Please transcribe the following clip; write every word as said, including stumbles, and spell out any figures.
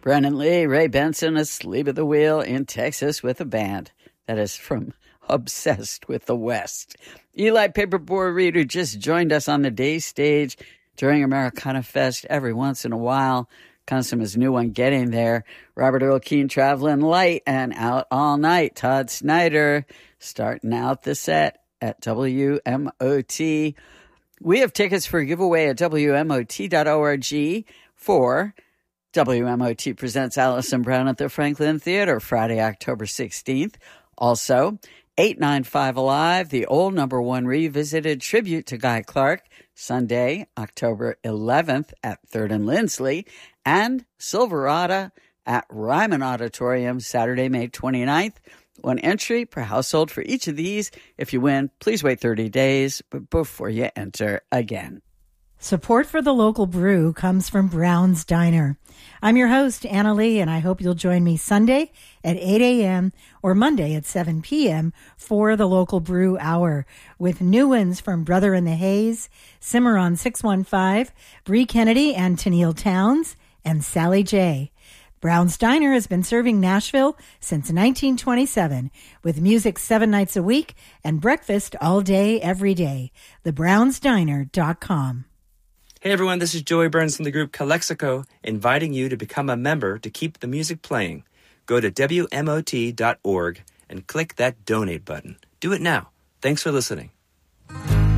Brennan Lee, Ray Benson, asleep at the wheel in Texas with a band. That is from Obsessed with the West. Eli Paperboy Reed, who just joined us on the day stage during Americana Fest every once in a while. Comes from his new one, Getting There. Robert Earl Keen, Traveling Light, and Out All Night. Todd Snyder, starting out the set at W M O T. We have tickets for a giveaway at W M O T dot org for W M O T Presents Alison Brown at the Franklin Theater, Friday, October sixteenth. Also, eight ninety-five Alive, the old number one revisited tribute to Guy Clark, Sunday, October eleventh at third and Lindsley, and Silverado at Ryman Auditorium, Saturday, May twenty-ninth. One entry per household for each of these. If you win, please wait thirty days before you enter again. Support for the local brew comes from Brown's Diner. I'm your host, Anna Lee, and I hope you'll join me Sunday at eight a.m. or Monday at seven p.m. for the local brew hour with new ones from Brother in the Haze, Cimarron six one five, Bree Kennedy and Tennille Towns, and Sally J. Brown's Diner has been serving Nashville since nineteen twenty-seven with music seven nights a week and breakfast all day, every day. the browns diner dot com. Hey everyone, this is Joey Burns from the group Calexico, inviting you to become a member to keep the music playing. Go to W M O T dot org and click that donate button. Do it now. Thanks for listening.